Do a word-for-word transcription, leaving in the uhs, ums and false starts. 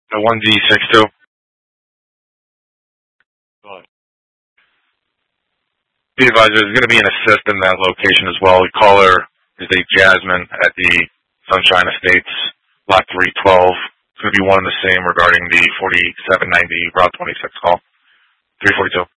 The one D six two. Be advised, there's going to be an assist in that location as well. The caller is a Jasmine at the Sunshine Estates, lot three twelve. It's going to be one and the same regarding the forty-seven ninety Route twenty-six call. three forty-two.